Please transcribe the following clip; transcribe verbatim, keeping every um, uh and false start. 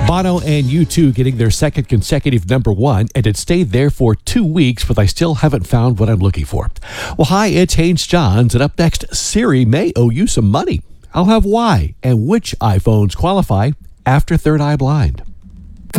Bono and U two getting their second consecutive number one, and it stayed there for two weeks, but I still haven't found what I'm looking for. Well, hi, it's Haynes Johns, and up next, Siri may owe you some money. I'll have why and which iPhones qualify after Third Eye Blind.